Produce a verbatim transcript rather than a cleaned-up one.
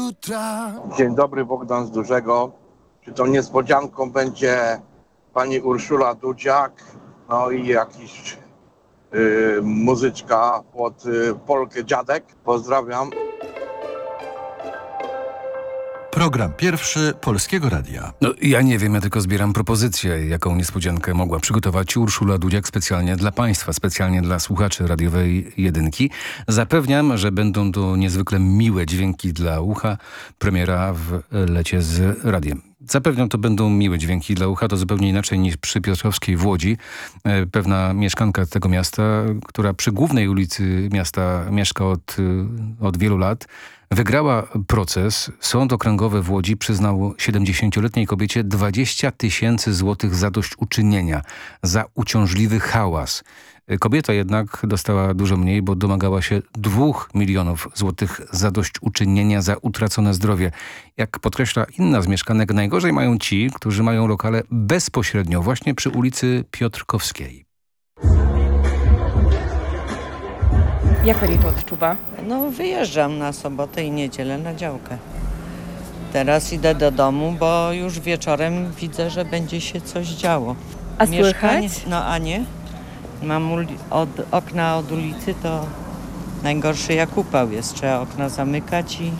jutra. Dzień dobry, Bogdan z Dużego. Czy tą niespodzianką będzie pani Urszula Dudziak, no i jakiś yy, muzyczka pod yy, Polkę Dziadek. Pozdrawiam. Program pierwszy Polskiego Radia. No, ja nie wiem, ja tylko zbieram propozycje, jaką niespodziankę mogła przygotować Urszula Dudziak specjalnie dla Państwa, specjalnie dla słuchaczy radiowej jedynki. Zapewniam, że będą to niezwykle miłe dźwięki dla ucha. Premiera w lecie z radiem. Zapewniam, to będą miłe dźwięki dla ucha, to zupełnie inaczej niż przy Piotrkowskiej w Łodzi. Pewna mieszkanka tego miasta, która przy głównej ulicy miasta mieszka od, od wielu lat, wygrała proces. Sąd Okręgowy w Łodzi przyznał siedemdziesięcioletniej kobiecie dwadzieścia tysięcy złotych zadośćuczynienia za uciążliwy hałas. Kobieta jednak dostała dużo mniej, bo domagała się dwóch milionów złotych zadośćuczynienia za utracone zdrowie. Jak podkreśla inna z mieszkanek, najgorzej mają ci, którzy mają lokale bezpośrednio właśnie przy ulicy Piotrkowskiej. Jak pani to odczuwa? No wyjeżdżam na sobotę i niedzielę na działkę. Teraz idę do domu, bo już wieczorem widzę, że będzie się coś działo. A Mieszkanie, słychać? no a nie. Mam uli- od okna od ulicy, to najgorszy jak upał jest. Trzeba okna zamykać i